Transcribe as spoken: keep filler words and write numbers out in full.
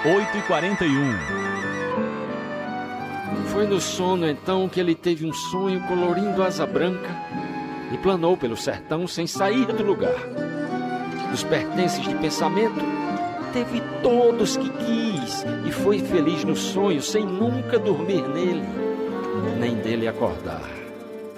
oito e quarenta e um. Foi no sono, então, que ele teve um sonho colorindo asa branca e planou pelo sertão sem sair do lugar. Dos pertences de pensamento, teve todos que quis e foi feliz no sonho sem nunca dormir nele, nem dele acordar.